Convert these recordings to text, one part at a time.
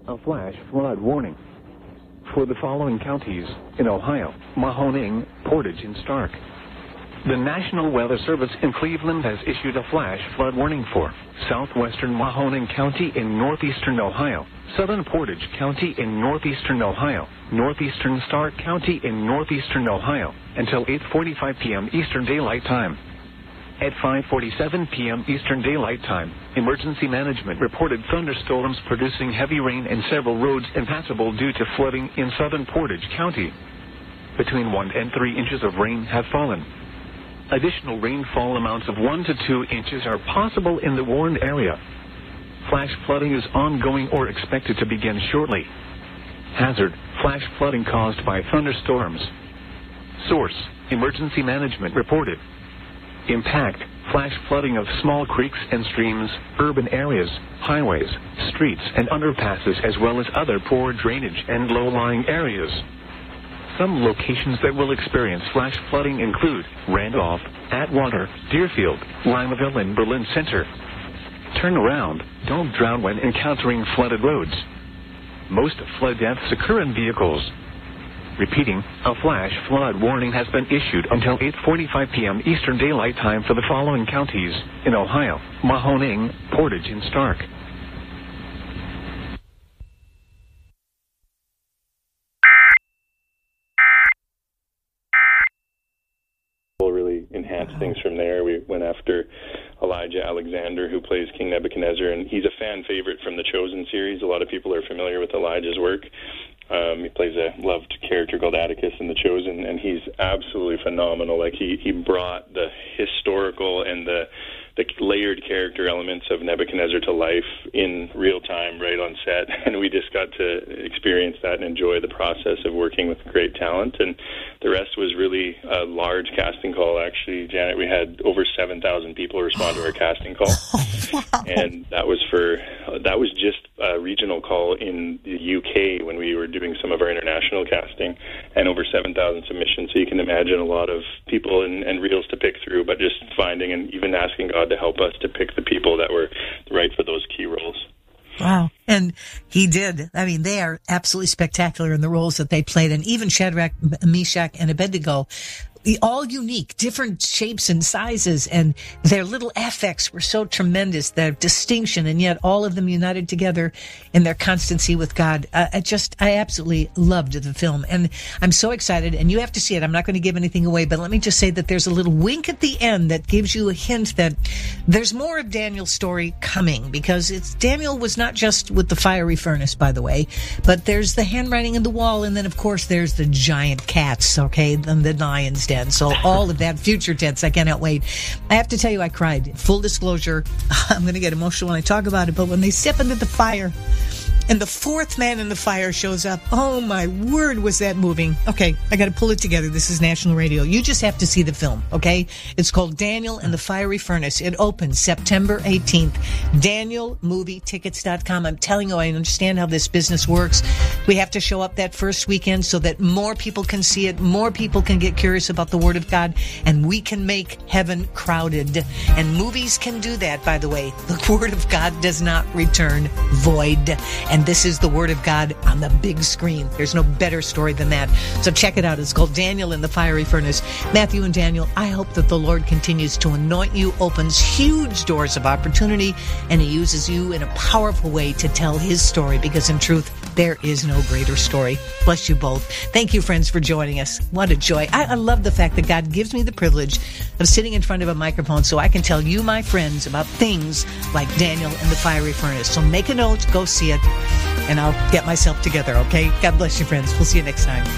A flash flood warning for the following counties in Ohio: Mahoning, Portage, and Stark. The National Weather Service in Cleveland has issued a flash flood warning for southwestern Mahoning County in northeastern Ohio, southern Portage County in northeastern Ohio, northeastern Stark County in northeastern Ohio, until 8:45 p.m. Eastern Daylight Time. At 5:47 p.m. Eastern Daylight Time, Emergency Management reported thunderstorms producing heavy rain and several roads impassable due to flooding in southern Portage County. Between 1 and 3 inches of rain have fallen. Additional rainfall amounts of 1 to 2 inches are possible in the warned area. Flash flooding is ongoing or expected to begin shortly. Hazard: flash flooding caused by thunderstorms. Source: Emergency Management reported. Impact: flash flooding of small creeks and streams, urban areas, highways, streets, and underpasses, as well as other poor drainage and low-lying areas. Some locations that will experience flash flooding include Randolph, Atwater, Deerfield, Limaville, and Berlin Center. Turn around. Don't drown when encountering flooded roads. Most flood deaths occur in vehicles. Repeating, a flash flood warning has been issued until 8:45 p.m. Eastern Daylight Time for the following counties in Ohio: Mahoning, Portage, and Stark. Really enhanced things from there. We went after Elijah Alexander, who plays King Nebuchadnezzar, and he's a fan favorite from the Chosen series. A lot of people are familiar with Elijah's work. He plays a loved character called Atticus in The Chosen, and he's absolutely phenomenal. Like, he brought the historical and the layered character elements of Nebuchadnezzar to life in real time, right on set, and we just got to experience that and enjoy the process of working with great talent. And the rest was really a large casting call. Actually, Janet, we had over 7,000 people respond to our casting call. Wow. And that was just a regional call in the UK when we were doing some of our international casting, and over 7,000 submissions. So you can imagine a lot of people and reels to pick through, but just finding and even asking God to help us to pick the people that were right for those key roles. Wow. And he did. I mean, they are absolutely spectacular in the roles that they played. And even Shadrach, Meshach, and Abednego, all unique, different shapes and sizes, and their little affects were so tremendous, their distinction, and yet all of them united together in their constancy with God. I absolutely loved the film, and I'm so excited, and you have to see it. I'm not going to give anything away, but let me just say that there's a little wink at the end that gives you a hint that there's more of Daniel's story coming, because Daniel was not just with the fiery furnace, by the way, but there's the handwriting in the wall, and then, of course, there's the giant cats, okay, and the lions. So all of that, future tense, I cannot wait. I have to tell you, I cried. Full disclosure, I'm going to get emotional when I talk about it, but when they step into the fire and the fourth man in the fire shows up, oh my word, was that moving. Okay, I got to pull it together. This is national radio. You just have to see the film, okay? It's called Daniel and the Fiery Furnace. It opens September 18th. DanielMovieTickets.com. I'm telling you, I understand how this business works. We have to show up that first weekend so that more people can see it, more people can get curious about the Word of God, and we can make heaven crowded. And movies can do that, by the way. The Word of God does not return void. And this is the Word of God on the big screen. There's no better story than that. So check it out. It's called Daniel in the Fiery Furnace. Matthew and Daniel, I hope that the Lord continues to anoint you, opens huge doors of opportunity, and He uses you in a powerful way to tell His story, because in truth, there is no greater story. Bless you both. Thank you, friends, for joining us. What a joy. I love the fact that God gives me the privilege of sitting in front of a microphone so I can tell you, my friends, about things like Daniel and the Fiery Furnace. So make a note, go see it, and I'll get myself together, okay? God bless you, friends. We'll see you next time.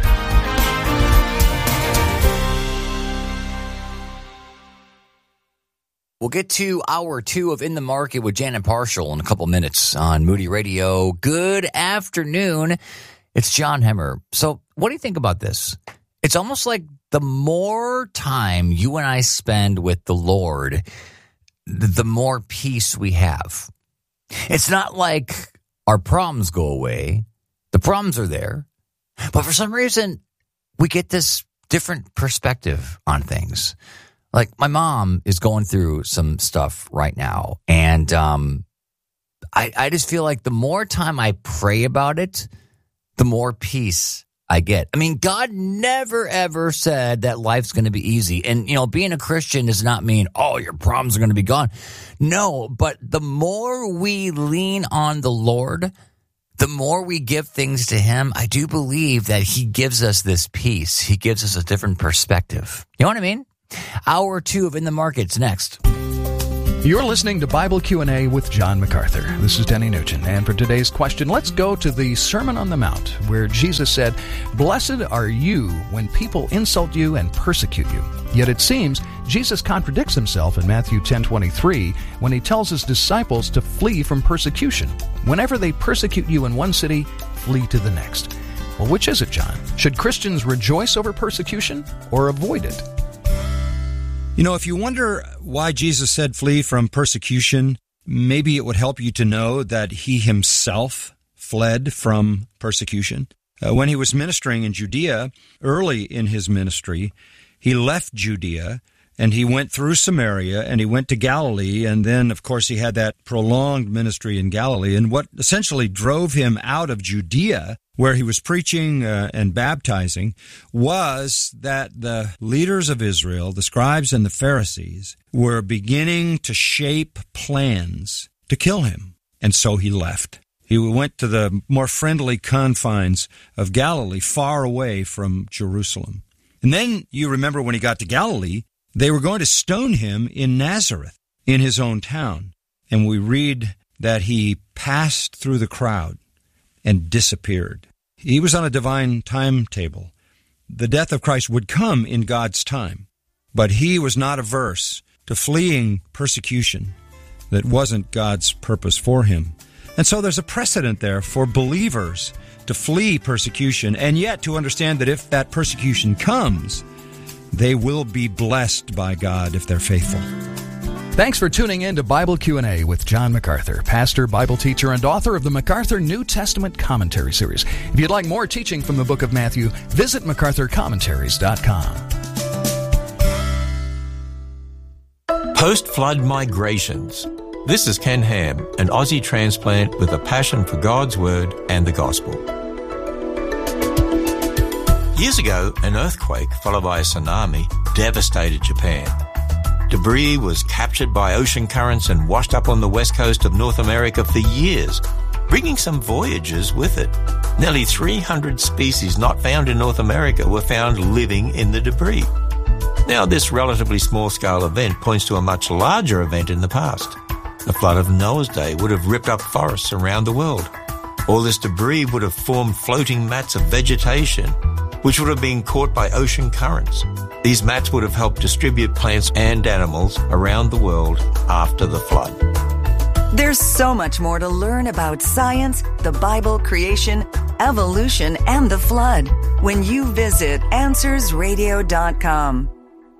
We'll get to hour 2 of In the Market with Janet Parshall in a couple minutes on Moody Radio. Good afternoon. It's John Hemmer. So what do you think about this? It's almost like the more time you and I spend with the Lord, the more peace we have. It's not like our problems go away. The problems are there. But for some reason, we get this different perspective on things. Like, my mom is going through some stuff right now, and I just feel like the more time I pray about it, the more peace I get. I mean, God never, ever said that life's going to be easy. And, being a Christian does not mean, oh, your problems are going to be gone. No, but the more we lean on the Lord, the more we give things to him, I do believe that he gives us this peace. He gives us a different perspective. You know what I mean? Hour 2 of In the Market's next. You're listening to Bible Q&A with John MacArthur. This is Denny Nugent, and for today's question, let's go to the Sermon on the Mount, where Jesus said, "Blessed are you when people insult you and persecute you." Yet it seems Jesus contradicts himself in Matthew 10:23 when he tells his disciples to flee from persecution. Whenever they persecute you in one city, flee to the next. Well, which is it, John? Should Christians rejoice over persecution or avoid it? If you wonder why Jesus said flee from persecution, maybe it would help you to know that he himself fled from persecution. When he was ministering in Judea, early in his ministry, he left Judea and he went through Samaria and he went to Galilee. And then, of course, he had that prolonged ministry in Galilee. And what essentially drove him out of Judea, where he was preaching and baptizing, was that the leaders of Israel, the scribes and the Pharisees, were beginning to shape plans to kill him. And so he left. He went to the more friendly confines of Galilee, far away from Jerusalem. And then you remember when he got to Galilee, they were going to stone him in Nazareth, in his own town. And we read that he passed through the crowd and disappeared. He was on a divine timetable. The death of Christ would come in God's time, but he was not averse to fleeing persecution that wasn't God's purpose for him. And so there's a precedent there for believers to flee persecution, and yet to understand that if that persecution comes, they will be blessed by God if they're faithful. Thanks for tuning in to Bible Q&A with John MacArthur, pastor, Bible teacher, and author of the MacArthur New Testament Commentary Series. If you'd like more teaching from the book of Matthew, visit MacArthurCommentaries.com. Post-flood migrations. This is Ken Ham, an Aussie transplant with a passion for God's Word and the Gospel. Years ago, an earthquake followed by a tsunami devastated Japan. Debris was captured by ocean currents and washed up on the west coast of North America for years, bringing some voyagers with it. Nearly 300 species not found in North America were found living in the debris. Now, this relatively small-scale event points to a much larger event in the past. The flood of Noah's day would have ripped up forests around the world. All this debris would have formed floating mats of vegetation, which would have been caught by ocean currents. These mats would have helped distribute plants and animals around the world after the flood. There's so much more to learn about science, the Bible, creation, evolution, and the flood when you visit AnswersRadio.com.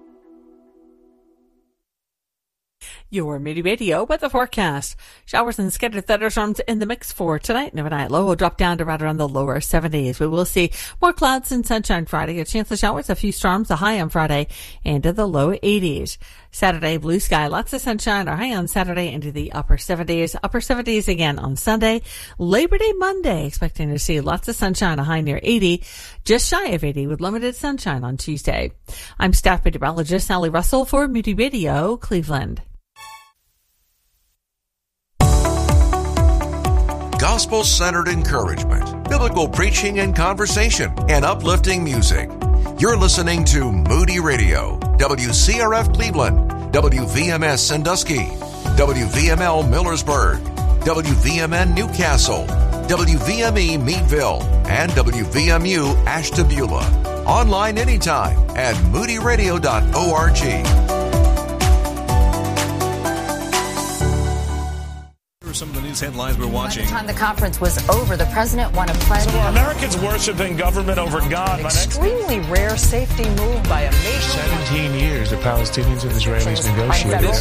Your Moody Radio weather forecast. Showers and scattered thunderstorms in the mix for tonight. And overnight low will drop down to right around the lower 70s. We will see more clouds and sunshine Friday. A chance of showers, a few storms, a high on Friday, into the low 80s. Saturday, blue sky, lots of sunshine. Our high on Saturday into the upper 70s. Upper 70s again on Sunday. Labor Day Monday, expecting to see lots of sunshine, a high near 80. Just shy of 80 with limited sunshine on Tuesday. I'm staff meteorologist Sally Russell for Moody Radio, Cleveland. Gospel-centered encouragement, biblical preaching and conversation, and uplifting music. You're listening to Moody Radio, WCRF Cleveland, WVMS Sandusky, WVML Millersburg, WVMN Newcastle, WVME Meadville, and WVMU Ashtabula. Online anytime at moodyradio.org. Some of the news headlines we're watching. By the time the conference was over, the president won a pledge. So Americans worshiping government over God. Extremely rare safety move by a nation. 17 years the Palestinians and Israelis negotiated.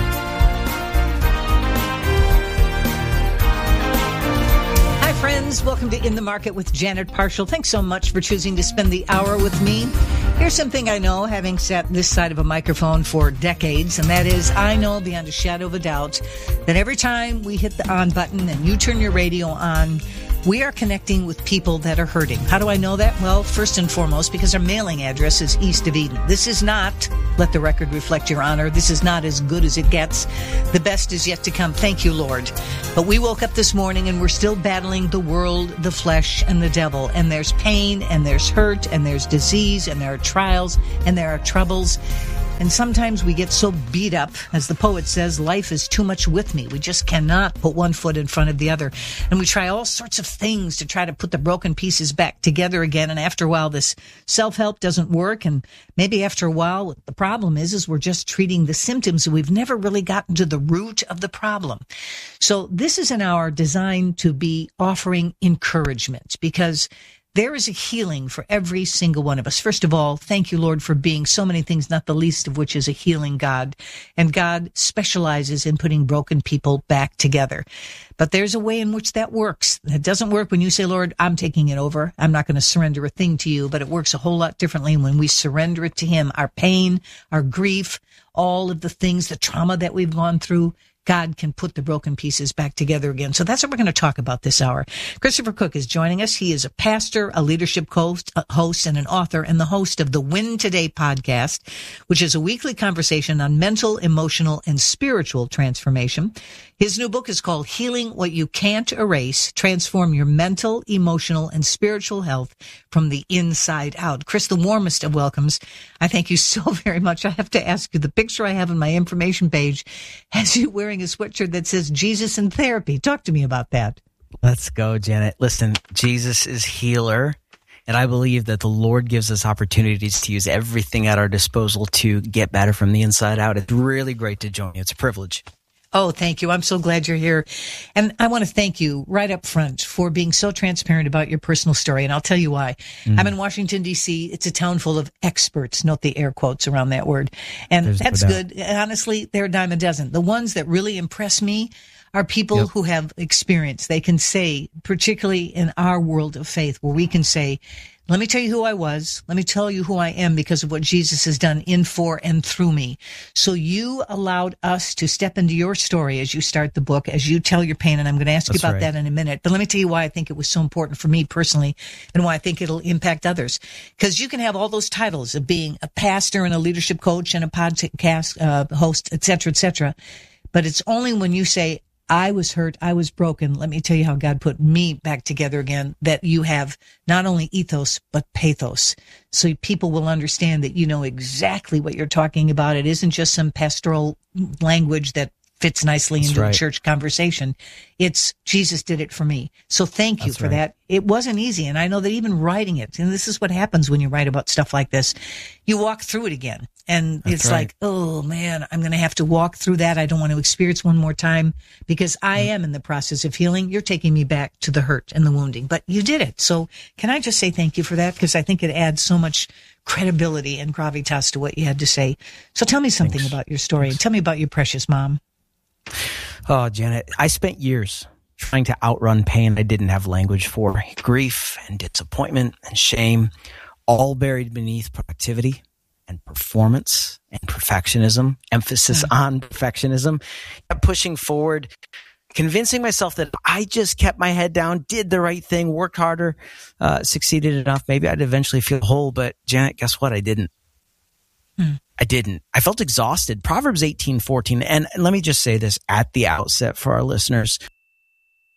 Friends, welcome to In the Market with Janet Parshall. Thanks so much for choosing to spend the hour with me. Here's something I know, having sat this side of a microphone for decades, and that is I know beyond a shadow of a doubt that every time we hit the on button and you turn your radio on, we are connecting with people that are hurting. How do I know that? Well, first and foremost, because our mailing address is East of Eden. This is not, let the record reflect your honor, this is not as good as it gets. The best is yet to come. Thank you, Lord. But we woke up this morning and we're still battling the world, the flesh, and the devil. And there's pain, and there's hurt, and there's disease, and there are trials, and there are troubles. And sometimes we get so beat up, as the poet says, life is too much with me. We just cannot put one foot in front of the other. And we try all sorts of things to try to put the broken pieces back together again. And after a while, this self-help doesn't work. And maybe after a while, what the problem is we're just treating the symptoms and we've never really gotten to the root of the problem. So this is an hour designed to be offering encouragement, because there is a healing for every single one of us. First of all, thank you, Lord, for being so many things, not the least of which is a healing God. And God specializes in putting broken people back together. But there's a way in which that works. It doesn't work when you say, Lord, I'm taking it over. I'm not going to surrender a thing to you. But it works a whole lot differently when we surrender it to Him. Our pain, our grief, all of the things, the trauma that we've gone through, God can put the broken pieces back together again. So that's what we're going to talk about this hour. Christopher Cook is joining us. He is a pastor, a leadership host, and an author, and the host of the Win Today podcast, which is a weekly conversation on mental, emotional, and spiritual transformation. His new book is called Healing What You Can't Erase, Transform Your Mental, Emotional, and Spiritual Health from the Inside Out. Chris, the warmest of welcomes. I thank you so very much. I have to ask you, the picture I have on my information page has you wearing a sweatshirt that says Jesus in Therapy. Talk to me about that. Let's go, Janet. Listen, Jesus is healer. And I believe that the Lord gives us opportunities to use everything at our disposal to get better from the inside out. It's really great to join you. It's a privilege. Oh, thank you. I'm so glad you're here. And I want to thank you right up front for being so transparent about your personal story. And I'll tell you why. I'm in Washington, D.C. It's a town full of experts. Note the air quotes around that word. And that's good. Honestly, they're a dime a dozen. The ones that really impress me are people who have experience. They can say, particularly in our world of faith, where we can say, let me tell you who I was. Let me tell you who I am because of what Jesus has done in, for, and through me. So you allowed us to step into your story as you start the book, as you tell your pain, and I'm going to ask you about that in a minute. But let me tell you why I think it was so important for me personally and why I think it'll impact others. Because you can have all those titles of being a pastor and a leadership coach and a podcast host, et cetera, but it's only when you say, I was hurt, I was broken. Let me tell you how God put me back together again, that you have not only ethos, but pathos. So people will understand that you know exactly what you're talking about. It isn't just some pastoral language that fits nicely into the church conversation. It's Jesus did it for me. So thank you for that. It wasn't easy. And I know that even writing it, and this is what happens when you write about stuff like this, you walk through it again. And it's like, oh man, I'm going to have to walk through that. I don't want to experience one more time because I am in the process of healing. You're taking me back to the hurt and the wounding, but you did it. So can I just say thank you for that? Because I think it adds so much credibility and gravitas to what you had to say. So tell me something about your story and tell me about your precious mom. Oh, Janet, I spent years trying to outrun pain I didn't have language for. Grief and disappointment and shame, all buried beneath productivity and performance and perfectionism, emphasis on perfectionism, kept pushing forward, convincing myself that I just kept my head down, did the right thing, worked harder, succeeded enough. Maybe I'd eventually feel whole, but Janet, guess what? I didn't. I didn't. I felt exhausted. Proverbs 18:14. And let me just say this at the outset for our listeners.